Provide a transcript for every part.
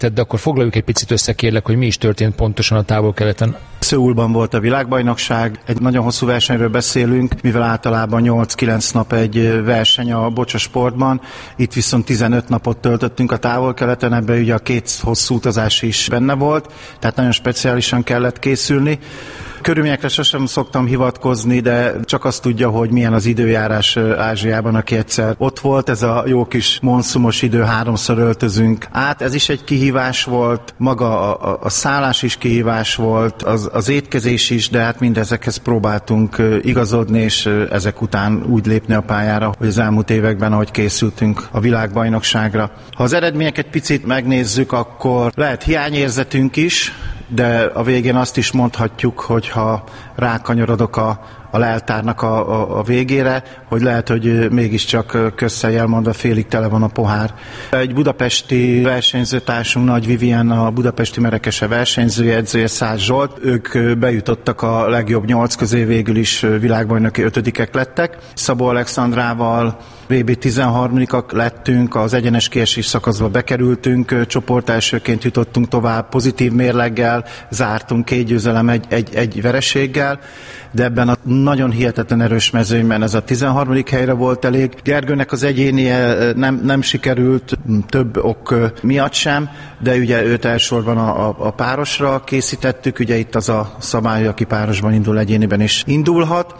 említetted, de akkor foglaljuk egy picit össze, kérlek, hogy mi is történt pontosan a Távol-Keleten. Szöulban volt a világbajnokság, egy nagyon hosszú versenyről beszélünk, mivel általában 8-9 nap egy verseny a bocsasportban, itt viszont 15 napot töltöttünk a Távol-Keleten, ebben ugye a 2 hosszú utazás is benne volt, tehát nagyon speciálisan kellett készülni. Körülményekre sosem szoktam hivatkozni, de csak azt tudja, hogy milyen az időjárás Ázsiában, aki egyszer ott volt. Ez a jó kis monszumos idő, 3-szor öltözünk át. Ez is egy kihívás volt, maga a szállás is kihívás volt, az étkezés is, de hát mindezekhez próbáltunk igazodni, és ezek után úgy lépni a pályára, hogy az elmúlt években, ahogy készültünk a világbajnokságra. Ha az eredményeket picit megnézzük, akkor lehet hiányérzetünk is, de a végén azt is mondhatjuk, hogy ha rákanyarodok a leltárnak a végére, hogy lehet, hogy mégiscsak közszellyel mondva félig tele van a pohár. Egy budapesti versenyzőtársunk, Nagy Vivien, a budapesti Merekese versenyzője, edzője, Szász Zsolt, ők bejutottak a legjobb 8 közé, végül is világbajnoki 5-ek lettek. Szabó Alexandrával VB 13-ak lettünk, az egyenes kiesés szakaszba bekerültünk, csoportelsőként jutottunk tovább, pozitív mérleggel, zártunk 2 győzelem, egy vereséggel, de ebben a nagyon hihetetlen erős mezőnyben ez a 13. helyre volt elég. Gergőnek az egyénie nem sikerült, több ok miatt sem, de ugye őt elsősorban a párosra készítettük, ugye itt az a szabály, aki párosban indul, egyéniben is indulhat.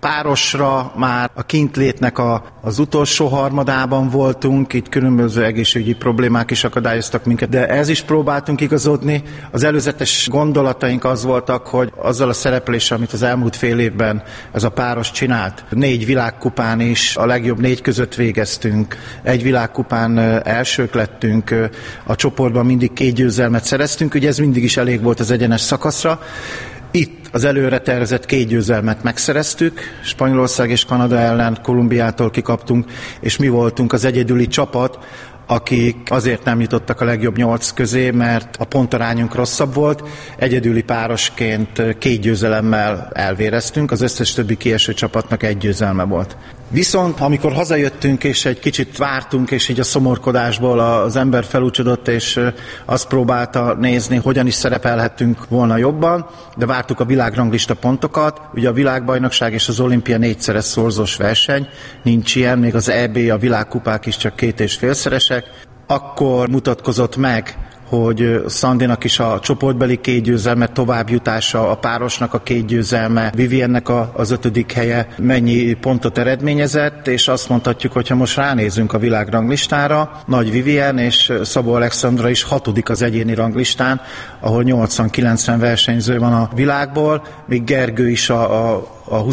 Párosra már a kintlétnek az utolsó harmadában voltunk, itt különböző egészségügyi problémák is akadályoztak minket, de ez is próbáltunk igazodni. Az előzetes gondolataink az voltak, hogy azzal a szerepléssel, amit az elmúlt fél évben ez a páros csinált, 4 világkupán is a legjobb 4 között végeztünk, 1 világkupán elsők lettünk, a csoportban mindig 2 győzelmet szereztünk, ugye ez mindig is elég volt az egyenes szakaszra. Itt az előre tervezett 2 győzelmet megszereztük, Spanyolország és Kanada ellen, Kolumbiától kikaptunk, és mi voltunk az egyedüli csapat, akik azért nem jutottak a legjobb 8 közé, mert a pontarányunk rosszabb volt. Egyedüli párosként 2 győzelemmel elvéreztünk, az összes többi kieső csapatnak 1 győzelme volt. Viszont amikor hazajöttünk és egy kicsit vártunk, és így a szomorkodásból az ember felúcsodott, és azt próbálta nézni, hogyan is szerepelhettünk volna jobban, de vártuk a világranglista pontokat. Ugye a világbajnokság és az olimpia 4-szeres szorzós verseny, nincs ilyen, még az EB, a világkupák is csak 2,5-szeresek. Akkor mutatkozott meg, hogy Szandinak is a csoportbeli 2 győzelme, továbbjutása, a párosnak a 2 győzelme, Viviennek az 5. helye mennyi pontot eredményezett, és azt mondhatjuk, hogy ha most ránézünk a világranglistára, Nagy Vivien és Szabó Alexandra is 6. az egyéni ranglistán, ahol 80-90 versenyző van a világból, még Gergő is a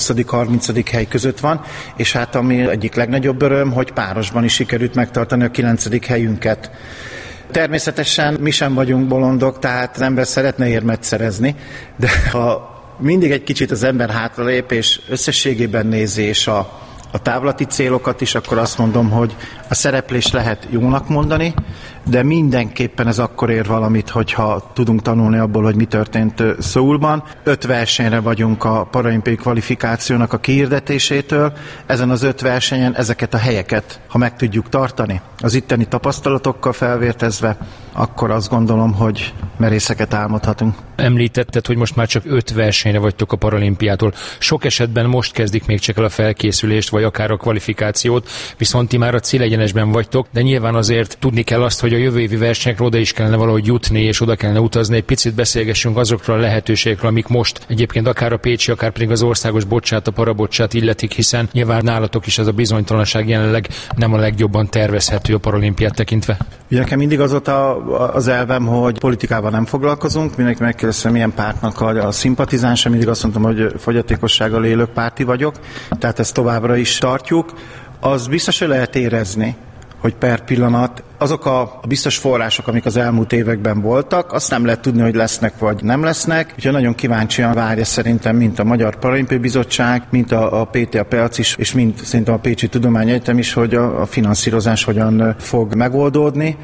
20.-30. hely között van, és hát ami egyik legnagyobb öröm, hogy párosban is sikerült megtartani a 9. helyünket. Természetesen mi sem vagyunk bolondok, tehát az ember szeretne érmet szerezni, de ha mindig egy kicsit az ember hátralép, és összességében nézi, és a távlati célokat is, akkor azt mondom, hogy a szereplés lehet jónak mondani, de mindenképpen ez akkor ér valamit, hogyha tudunk tanulni abból, hogy mi történt Szöulban. 5 versenyre vagyunk a paralimpiai kvalifikációnak a kihirdetésétől. Ezen az 5 versenyen ezeket a helyeket, ha meg tudjuk tartani, az itteni tapasztalatokkal felvértezve, akkor azt gondolom, hogy merészeket álmodhatunk. Említetted, hogy most már csak 5 versenyre vagytok a paralimpiától. Sok esetben most kezdik még csak el a felkészülést, vagy akár a kvalifikációt, viszont ti már a célegyenesben vagytok, de nyilván azért tudni kell azt, hogy a jövő évi versenyekre oda is kellene valahogy jutni, és oda kellene utazni. Egy picit beszélgessünk azokról a lehetőségekről, amik most egyébként akár a pécsi, akár pedig az országos bocsát, a parabocsát illetik, hiszen nyilván nálatok is ez a bizonytalanság jelenleg nem a legjobban tervezhető a paralimpiát tekintve. Ugye nekem mindig az volt az elvem, hogy politikával nem foglalkozunk, mindenki megkérdezte, milyen pártnak a szimpatizánsa, mindig azt mondtam, hogy fogyatékossággal élők párti vagyok, tehát ezt továbbra is tartjuk. Az biztos, hogy lehet érezni, hogy per pillanat azok a biztos források, amik az elmúlt években voltak, azt nem lehet tudni, hogy lesznek vagy nem lesznek. Úgyhogy nagyon kíváncsian várja szerintem mint a Magyar Paralimpiai Bizottság, mint a PTA PEAC is, és mint szerintem a Pécsi Tudományegyetem is, hogy a finanszírozás hogyan fog megoldódni.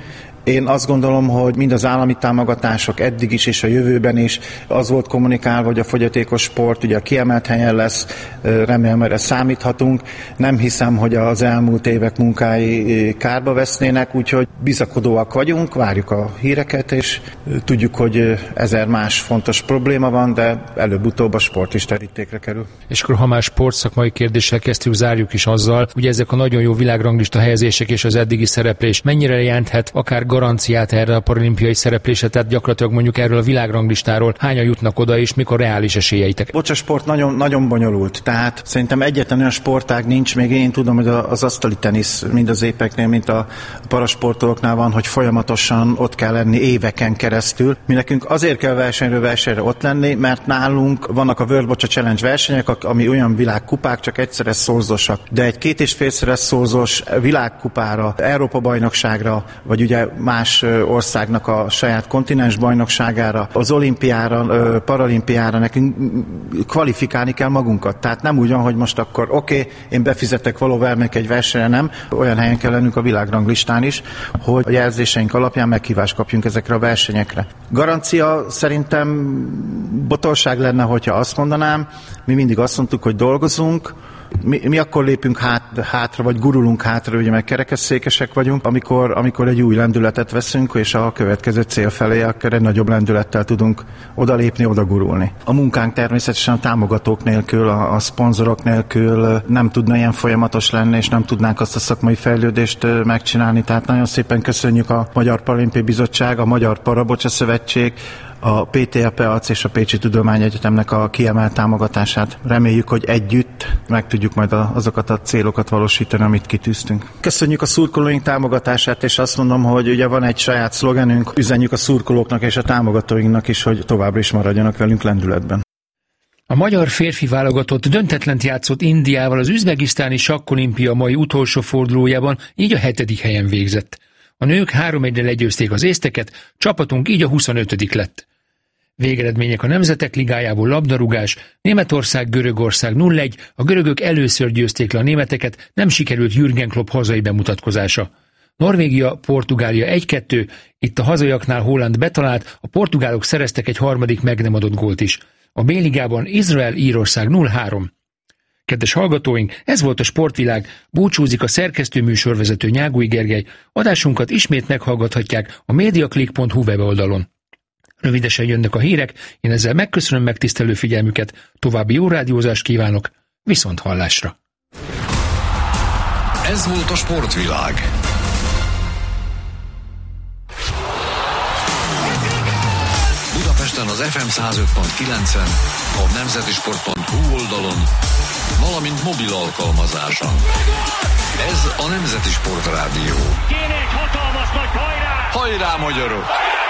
Én azt gondolom, hogy mind az állami támogatások eddig is és a jövőben is az volt kommunikálva, hogy a fogyatékos sport ugye a kiemelt helyen lesz, remélem erre számíthatunk. Nem hiszem, hogy az elmúlt évek munkái kárba vesznének, úgyhogy bizakodóak vagyunk, várjuk a híreket, és tudjuk, hogy 1000 más fontos probléma van, de előbb-utóbb a sport is terítékre kerül. És akkor, ha már sportszakmai kérdéssel kezdtük, zárjuk is azzal, hogy ezek a nagyon jó világranglista helyezések és az eddigi szereplés mennyire jelenthet akár garanciát erre a paralimpiai szereplésre, tehát gyakorlatilag mondjuk erről a világranglistáról hányan jutnak oda, és mikor reális esélyeitek? Bocsasport nagyon, nagyon bonyolult, tehát szerintem egyetlen olyan sportág nincs, még én tudom, hogy az asztali tenisz mind az épeknél, mint a parasportolóknál van, hogy folyamatosan ott kell lenni éveken keresztül. Mi nekünk azért kell versenyről versenyre ott lenni, mert nálunk vannak a World Bocsa Challenge versenyek, ami olyan világkupák, csak egyszeres szorzósak. De egy 2,5-szeres szorzós világkupára, Európa-bajnokságra, vagy ugye más országnak a saját kontinens bajnokságára, az olimpiára, paralimpiára nekünk kvalifikálni kell magunkat. Tehát nem úgy van, hogy most akkor oké, én befizetek valóban meg egy versenyre, nem. Olyan helyen kell lennünk a világranglistán is, hogy a jelzéseink alapján meghívást kapjunk ezekre a versenyekre. Garancia szerintem botorság lenne, hogyha azt mondanám, mi mindig azt mondtuk, hogy dolgozunk, mi akkor lépünk hátra, vagy gurulunk hátra, ugye meg kerekesszékesek vagyunk, amikor egy új lendületet veszünk, és a következő cél felé akkor egy nagyobb lendülettel tudunk odalépni, odagurulni. A munkánk természetesen a támogatók nélkül, a szponzorok nélkül nem tudna ilyen folyamatos lenni, és nem tudnánk azt a szakmai fejlődést megcsinálni. Tehát nagyon szépen köszönjük a Magyar Paralimpiai Bizottság, a Magyar Parabocsa Szövetség, a PTAPAC és a Pécsi Tudományegyetemnek a kiemelt támogatását. Reméljük, hogy együtt meg tudjuk majd azokat a célokat valósítani, amit kitűztünk. Köszönjük a szurkolóink támogatását, és azt mondom, hogy ugye van egy saját szlogenünk, üzenjük a szurkolóknak és a támogatóinknak is, hogy továbbra is maradjanak velünk lendületben. A magyar férfi válogatott döntetlent játszott Indiával az üzbegisztáni sakkolimpia mai utolsó fordulójában, így a 7. helyen végzett. A nők 3-1-re legyőzték az észteket, csapatunk így a 25. lett. Végeredmények a Nemzetek Ligájából: labdarúgás, Németország-Görögország 0-1, a görögök először győzték le a németeket, nem sikerült Jürgen Klopp hazai bemutatkozása. Norvégia-Portugália 1-2, itt a hazaiaknál Haaland betalált, a portugálok szereztek egy harmadik meg nem adott gólt is. A B-ligában Izrael-Írország 0-3. Kedves hallgatóink, ez volt a Sportvilág, búcsúzik a szerkesztő műsorvezető Nyágui Gergely, adásunkat ismét meghallgathatják a mediaclick.hu weboldalon. Rövidesen jönnek a hírek, én ezzel megköszönöm megtisztelő figyelmüket, további jó rádiózást kívánok, viszont hallásra! Ez volt a Sportvilág. Budapesten az FM 105.9-en, a nemzetisport.hu oldalon, valamint mobil alkalmazáson. Ez a Nemzeti Sport Rádió. Kéne egy hatalmas nagy hajrá! Hajrá, magyarok!